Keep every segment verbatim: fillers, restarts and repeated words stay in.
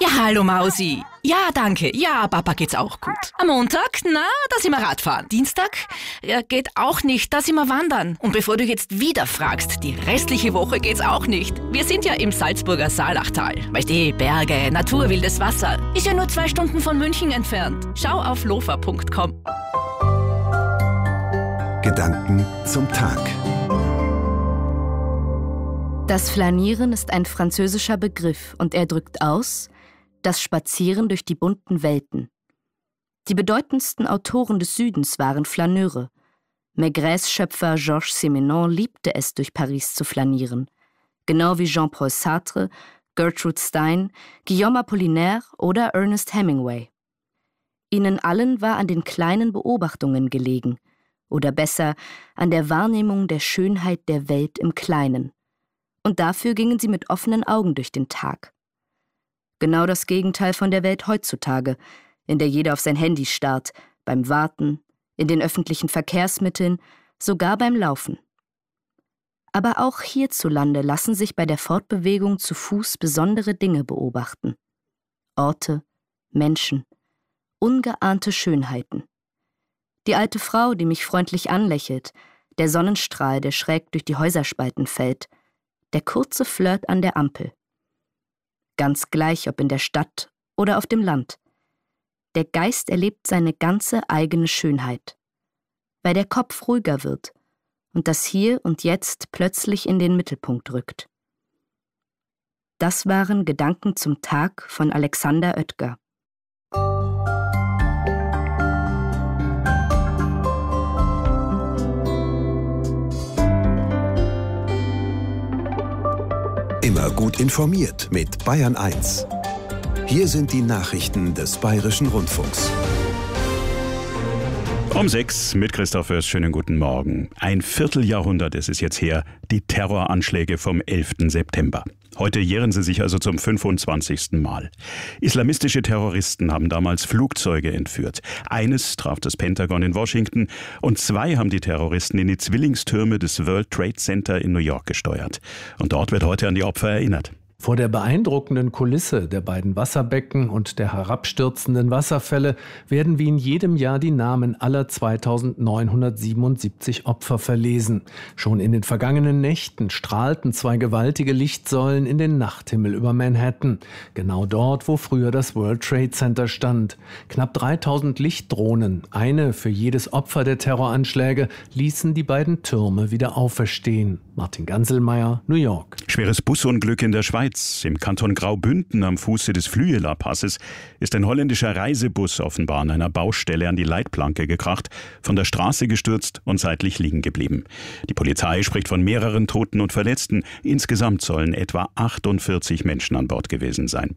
Ja, hallo Mausi. Ja, danke. Ja, Papa geht's auch gut. Am Montag, na, da sind wir Radfahren. Dienstag, ja, geht auch nicht, da sind wir wandern. Und bevor du jetzt wieder fragst, die restliche Woche geht's auch nicht. Wir sind ja im Salzburger Saalachtal. Weißt du, Berge, Natur, wildes Wasser. Ist ja nur zwei Stunden von München entfernt. Schau auf lofa punkt com. Gedanken zum Tag. Das Flanieren ist ein französischer Begriff und er drückt aus das Spazieren durch die bunten Welten. Die bedeutendsten Autoren des Südens waren Flaneure. Maigres Schöpfer Georges Simenon liebte es, durch Paris zu flanieren. Genau wie Jean-Paul Sartre, Gertrude Stein, Guillaume Apollinaire oder Ernest Hemingway. Ihnen allen war an den kleinen Beobachtungen gelegen, oder besser an der Wahrnehmung der Schönheit der Welt im Kleinen. Und dafür gingen sie mit offenen Augen durch den Tag. Genau das Gegenteil von der Welt heutzutage, in der jeder auf sein Handy starrt, beim Warten, in den öffentlichen Verkehrsmitteln, sogar beim Laufen. Aber auch hierzulande lassen sich bei der Fortbewegung zu Fuß besondere Dinge beobachten. Orte, Menschen, ungeahnte Schönheiten. Die alte Frau, die mich freundlich anlächelt, der Sonnenstrahl, der schräg durch die Häuserspalten fällt, der kurze Flirt an der Ampel. Ganz gleich, ob in der Stadt oder auf dem Land. Der Geist erlebt seine ganze eigene Schönheit, weil der Kopf ruhiger wird und das Hier und Jetzt plötzlich in den Mittelpunkt rückt. Das waren Gedanken zum Tag von Alexander Oetker. Immer gut informiert mit Bayern eins. Hier sind die Nachrichten des Bayerischen Rundfunks. Um sechs mit Christoph Fürst. Schönen guten Morgen. Ein Vierteljahrhundert ist es jetzt her, die Terroranschläge vom elften September. Heute jähren sie sich also zum fünfundzwanzigsten Mal. Islamistische Terroristen haben damals Flugzeuge entführt. Eines traf das Pentagon in Washington und zwei haben die Terroristen in die Zwillingstürme des World Trade Center in New York gesteuert. Und dort wird heute an die Opfer erinnert. Vor der beeindruckenden Kulisse der beiden Wasserbecken und der herabstürzenden Wasserfälle werden wie in jedem Jahr die Namen aller zweitausendneunhundertsiebenundsiebzig Opfer verlesen. Schon in den vergangenen Nächten strahlten zwei gewaltige Lichtsäulen in den Nachthimmel über Manhattan. Genau dort, wo früher das World Trade Center stand. Knapp dreitausend Lichtdrohnen, eine für jedes Opfer der Terroranschläge, ließen die beiden Türme wieder auferstehen. Martin Ganselmeier, New York. Schweres Busunglück in der Schweiz. Im Kanton Graubünden am Fuße des Flüeler-Passes ist ein holländischer Reisebus offenbar an einer Baustelle an die Leitplanke gekracht, von der Straße gestürzt und seitlich liegen geblieben. Die Polizei spricht von mehreren Toten und Verletzten. Insgesamt sollen etwa achtundvierzig Menschen an Bord gewesen sein.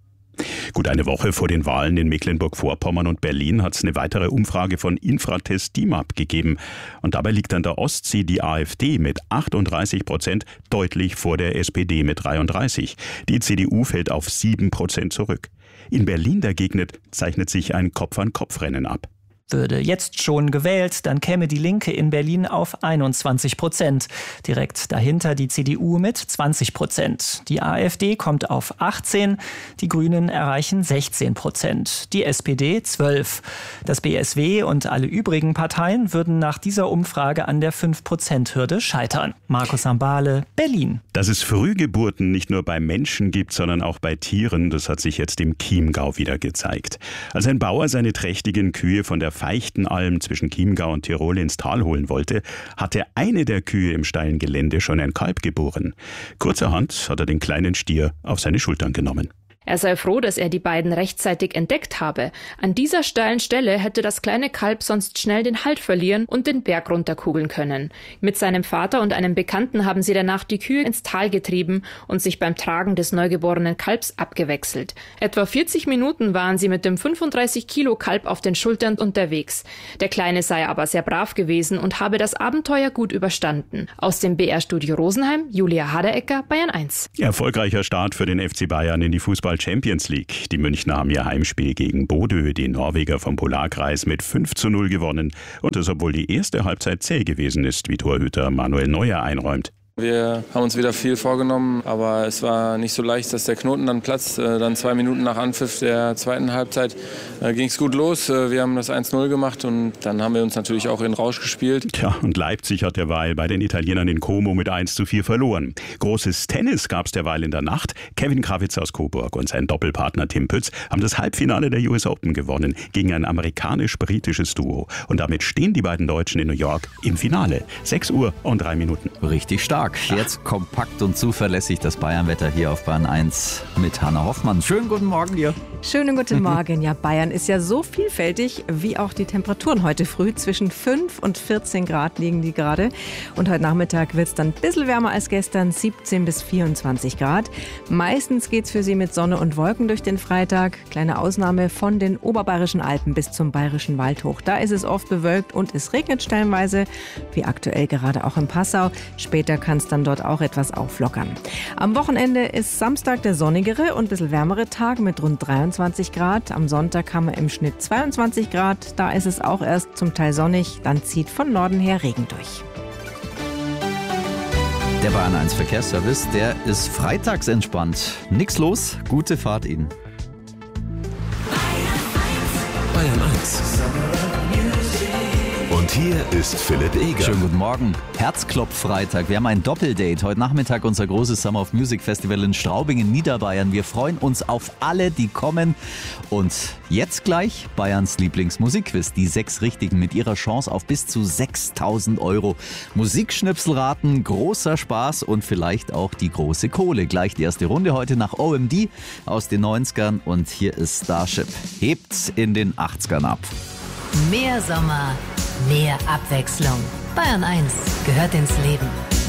Gut eine Woche vor den Wahlen in Mecklenburg-Vorpommern und Berlin hat es eine weitere Umfrage von Infratest D I M A P gegeben. Und dabei liegt an der Ostsee die AfD mit achtunddreißig Prozent deutlich vor der S P D mit dreiunddreißig. Die C D U fällt auf sieben Prozent zurück. In Berlin dagegen zeichnet sich ein Kopf-an-Kopf-Rennen ab. Würde jetzt schon gewählt, dann käme die Linke in Berlin auf einundzwanzig Prozent. Direkt dahinter die C D U mit zwanzig Prozent. Die AfD kommt auf achtzehn, die Grünen erreichen sechzehn Prozent, die S P D zwölf. Das B S W und alle übrigen Parteien würden nach dieser Umfrage an der fünf Prozent Hürde scheitern. Markus Ambale, Berlin. Dass es Frühgeburten nicht nur bei Menschen gibt, sondern auch bei Tieren, das hat sich jetzt im Chiemgau wieder gezeigt. Als ein Bauer seine trächtigen Kühe von der Feichtenalm zwischen Chiemgau und Tirol ins Tal holen wollte, hatte eine der Kühe im steilen Gelände schon ein Kalb geboren. Kurzerhand hat er den kleinen Stier auf seine Schultern genommen. Er sei froh, dass er die beiden rechtzeitig entdeckt habe. An dieser steilen Stelle hätte das kleine Kalb sonst schnell den Halt verlieren und den Berg runterkugeln können. Mit seinem Vater und einem Bekannten haben sie danach die Kühe ins Tal getrieben und sich beim Tragen des neugeborenen Kalbs abgewechselt. Etwa vierzig Minuten waren sie mit dem fünfunddreißig Kilo Kalb auf den Schultern unterwegs. Der Kleine sei aber sehr brav gewesen und habe das Abenteuer gut überstanden. Aus dem B R-Studio Rosenheim, Julia Haderecker, Bayern eins. Erfolgreicher Start für den F C Bayern in die Fußball Champions League. Die Münchner haben ihr Heimspiel gegen Bodø, die Norweger vom Polarkreis, mit fünf zu null gewonnen. Und das, obwohl die erste Halbzeit zäh gewesen ist, wie Torhüter Manuel Neuer einräumt. Wir haben uns wieder viel vorgenommen, aber es war nicht so leicht, dass der Knoten dann platzt. Dann zwei Minuten nach Anpfiff der zweiten Halbzeit ging es gut los. Wir haben das eins null gemacht und dann haben wir uns natürlich auch in Rausch gespielt. Tja, und Leipzig hat derweil bei den Italienern in Como mit eins zu vier verloren. Großes Tennis gab es derweil in der Nacht. Kevin Krawitz aus Coburg und sein Doppelpartner Tim Pütz haben das Halbfinale der U S Open gewonnen gegen ein amerikanisch-britisches Duo. Und damit stehen die beiden Deutschen in New York im Finale. sechs Uhr und drei Minuten. Richtig stark. Jetzt kompakt und zuverlässig das Bayernwetter hier auf Bayern eins mit Hanna Hoffmann. Schönen guten Morgen dir. Schönen guten Morgen. Ja, Bayern ist ja so vielfältig wie auch die Temperaturen heute früh. Zwischen fünf und vierzehn Grad liegen die gerade. Und heute Nachmittag wird es dann ein bisschen wärmer als gestern, siebzehn bis vierundzwanzig Grad. Meistens geht es für Sie mit Sonne und Wolken durch den Freitag. Kleine Ausnahme von den oberbayerischen Alpen bis zum bayerischen Wald hoch. Da ist es oft bewölkt und es regnet stellenweise, wie aktuell gerade auch in Passau. Später kann es dann dort auch etwas auflockern. Am Wochenende ist Samstag der sonnigere und ein bisschen wärmere Tag mit rund dreiundzwanzig Grad. Am Sonntag haben wir im Schnitt zweiundzwanzig Grad. Da ist es auch erst zum Teil sonnig. Dann zieht von Norden her Regen durch. Der Bayern eins Verkehrsservice, der ist freitags entspannt. Nix los, gute Fahrt Ihnen. Bayern eins. Und hier ist Philipp Eger. Schönen guten Morgen. Herzklopf-Freitag. Wir haben ein Doppeldate. Heute Nachmittag unser großes Summer of Music Festival in Straubing in Niederbayern. Wir freuen uns auf alle, die kommen. Und jetzt gleich Bayerns Lieblingsmusikquiz. Die sechs Richtigen mit ihrer Chance auf bis zu sechstausend Euro. Musikschnipselraten, großer Spaß und vielleicht auch die große Kohle. Gleich die erste Runde heute nach O M D aus den neunzigern. Und hier ist Starship. Hebt in den achtzigern ab. Mehr Sommer, mehr Abwechslung. Bayern eins gehört ins Leben.